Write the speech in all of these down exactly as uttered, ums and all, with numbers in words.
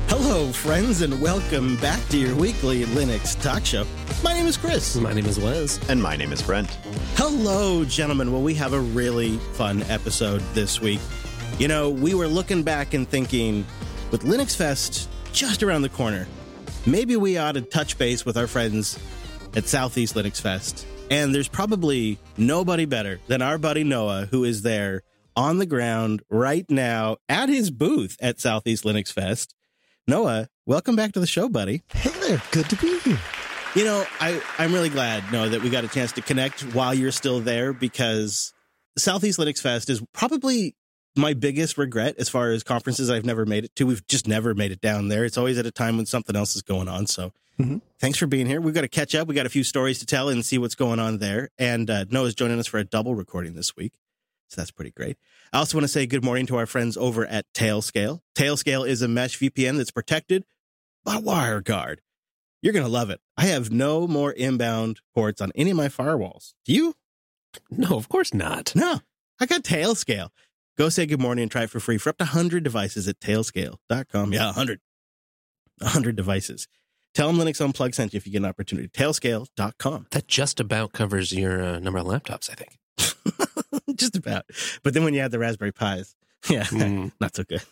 Hello, friends, and welcome back to your weekly Linux talk show. My name is Chris. My name is Wes. And my name is Brent. Hello, gentlemen. Well, we have a really fun episode this week. You know, we were looking back and thinking, with Linux Fest just around the corner, maybe we ought to touch base with our friends at Southeast Linux Fest. And there's probably nobody better than our buddy Noah, who is there on the ground right now at his booth at Southeast Linux Fest. Noah, welcome back to the show, buddy. Hey there, good to be here. You know, I, I'm really glad, Noah, that we got a chance to connect while you're still there, because Southeast Linux Fest is probably my biggest regret as far as conferences I've never made it to. We've just never made it down there. It's always at a time when something else is going on. So mm-hmm. Thanks for being here. We've got to catch up. We got a few stories to tell and see what's going on there. And uh, Noah's joining us for a double recording this week. So that's pretty great. I also want to say good morning to our friends over at Tailscale. Tailscale is a mesh V P N that's protected by WireGuard. You're going to love it. I have no more inbound ports on any of my firewalls. Do you? No, of course not. No, I got Tailscale. Go say good morning and try it for free for up to one hundred devices at tailscale dot com. Yeah, one hundred. one hundred devices. Tell them Linux Unplugged sent you if you get an opportunity. tailscale dot com. That just about covers your uh, number of laptops, I think. Just about. But then when you add the Raspberry Pis, yeah, mm. not so good.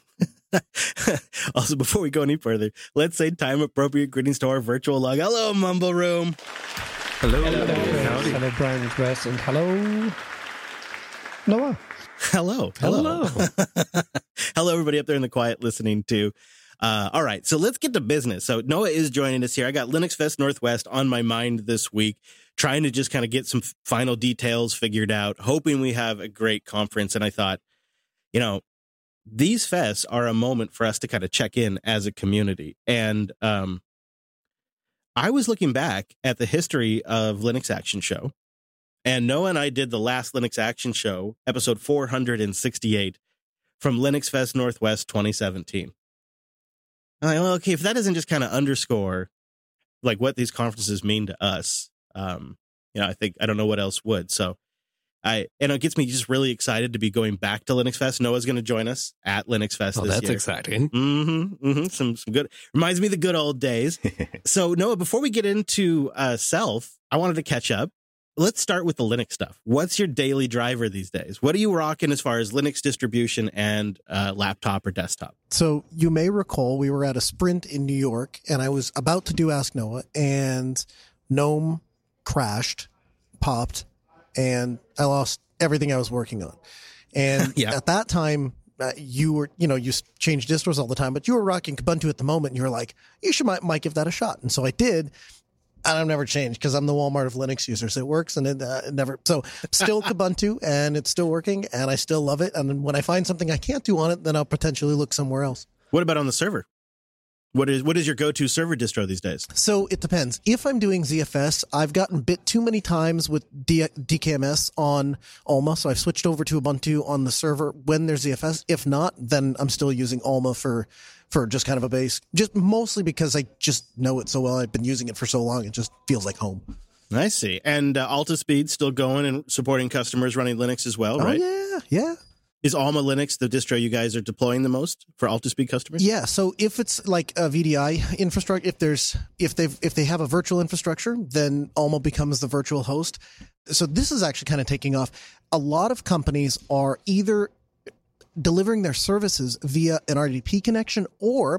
Also, before we go any further, let's say time-appropriate greetings to our virtual log. Hello, Mumble Room. Hello. Hello, hello, hello Brian and Wes, and hello, Noah. Hello. Hello. Hello, hello everybody up there in the quiet listening too. Uh, all right, so let's get to business. So Noah is joining us here. I got Linux Fest Northwest on my mind this week, trying to just kind of get some final details figured out, hoping we have a great conference. And I thought, you know, these fests are a moment for us to kind of check in as a community. And um, I was looking back at the history of Linux Action Show, and Noah and I did the last Linux Action Show, episode four hundred sixty-eight, from Linux Fest Northwest twenty seventeen. I'm like, well, okay, if that doesn't just kind of underscore like what these conferences mean to us, um, you know, I think I don't know what else would. So I, and it gets me just really excited to be going back to Linux Fest. Noah's going to join us at Linux Fest. Oh, this that's year. exciting. Mm-hmm, mm-hmm. Some, some good, reminds me of the good old days. So Noah, before we get into uh, Self, I wanted to catch up. Let's start with the Linux stuff. What's your daily driver these days? What are you rocking as far as Linux distribution and uh, laptop or desktop? So you may recall we were at a sprint in New York, and I was about to do Ask Noah, and GNOME crashed, popped, and I lost everything I was working on. And yeah. At that time, uh, you were, you know, you change distros all the time, but you were rocking Kubuntu at the moment, and you were like, you should might, might give that a shot. And so I did. And I've never changed because I'm the Walmart of Linux users. It works and it, uh, it never. So still Kubuntu, and it's still working, and I still love it. And when I find something I can't do on it, then I'll potentially look somewhere else. What about on the server? What is what is your go-to server distro these days? So it depends. If I'm doing Z F S, I've gotten bit too many times with D- DKMS on Alma, so I've switched over to Ubuntu on the server when there's Z F S. If not, then I'm still using Alma for for just kind of a base, just mostly because I just know it so well. I've been using it for so long, it just feels like home. I see. And uh, Altispeed still going and supporting customers running Linux as well, right? Oh, yeah, yeah. Is Alma Linux the distro you guys are deploying the most for Altispeed customers? Yeah. So if it's like a V D I infrastructure, if there's if they if they have a virtual infrastructure, then Alma becomes the virtual host. So this is actually kind of taking off. A lot of companies are either delivering their services via an R D P connection, or